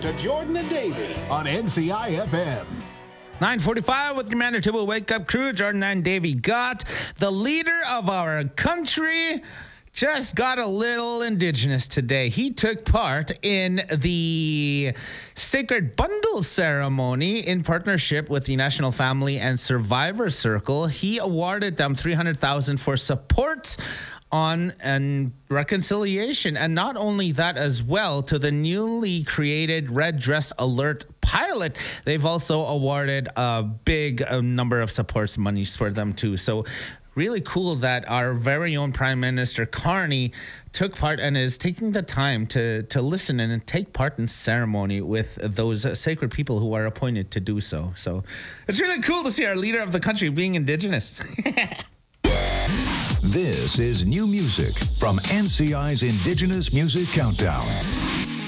to Jordan and Davey on NCI FM. 9:45 with Commander Tibble Wake Up Crew. Jordan and Davey Gott, the leader of our country, just got a little Indigenous today. He took part in the Sacred Bundle ceremony in partnership with the National Family and Survivor Circle. He awarded them $300,000 for support on and reconciliation, and not only that as well, to the newly created Red Dress Alert pilot, they've also awarded a big number of supports monies for them too. So really cool that our very own Prime Minister Carney took part and is taking the time to listen and take part in ceremony with those sacred people who are appointed to do so. So it's really cool to see our leader of the country being Indigenous. This is new music from NCI's Indigenous Music Countdown.